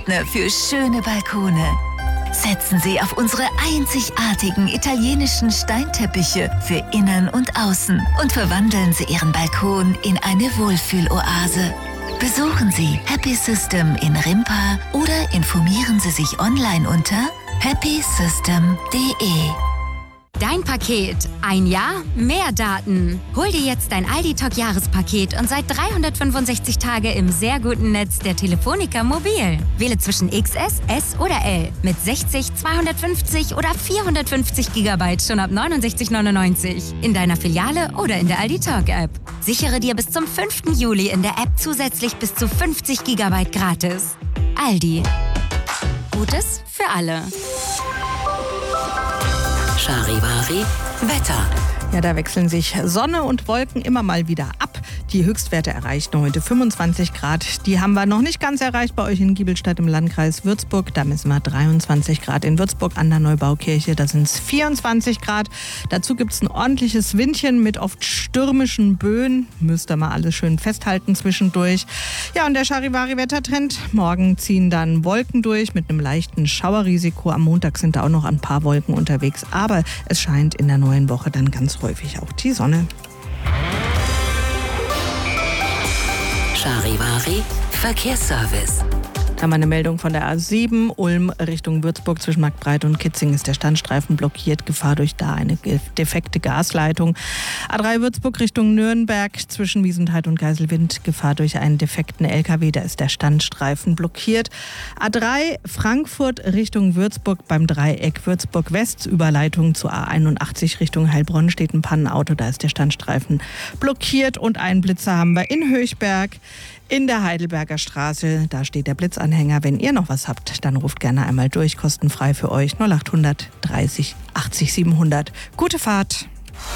Partner für schöne Balkone. Setzen Sie auf unsere einzigartigen italienischen Steinteppiche für Innen und Außen und verwandeln Sie Ihren Balkon in eine Wohlfühloase. Besuchen Sie Happy System in Rimpa oder informieren Sie sich online unter happysystem.de. Dein Paket. Ein Jahr, mehr Daten. Hol dir jetzt dein Aldi-Talk-Jahrespaket und seit 365 Tage im sehr guten Netz der Telefonica Mobil. Wähle zwischen XS, S oder L mit 60, 250 oder 450 GB schon ab 69,99 in deiner Filiale oder in der Aldi-Talk-App. Sichere dir bis zum 5. Juli in der App zusätzlich bis zu 50 GB gratis. Aldi. Gutes für alle. Charivari Wetter. Ja, da wechseln sich Sonne und Wolken immer mal wieder ab. Die Höchstwerte erreichten heute 25 Grad. Die haben wir noch nicht ganz erreicht bei euch in Giebelstadt im Landkreis Würzburg. Da messen wir 23 Grad. In Würzburg an der Neubaukirche, da sind es 24 Grad. Dazu gibt es ein ordentliches Windchen mit oft stürmischen Böen. Müsst ihr mal alles schön festhalten zwischendurch. Ja, und der Charivari-Wettertrend. Morgen ziehen dann Wolken durch mit einem leichten Schauerrisiko. Am Montag sind da auch noch ein paar Wolken unterwegs. Aber es scheint in der neuen Woche dann ganz häufig auch die Sonne. Charivari Verkehrsservice. Da haben wir eine Meldung von der A7 Ulm Richtung Würzburg. Zwischen Marktbreit und Kitzing ist der Standstreifen blockiert. Gefahr durch da eine defekte Gasleitung. A3 Würzburg Richtung Nürnberg zwischen Wiesentheit und Geiselwind. Gefahr durch einen defekten LKW. Da ist der Standstreifen blockiert. A3 Frankfurt Richtung Würzburg beim Dreieck Würzburg West. Überleitung zur A81 Richtung Heilbronn steht ein Pannenauto. Da ist der Standstreifen blockiert. Und einen Blitzer haben wir in Höchberg. In der Heidelberger Straße, da steht der Blitzanhänger. Wenn ihr noch was habt, dann ruft gerne einmal durch, kostenfrei für euch 0800 30 80 700. Gute Fahrt!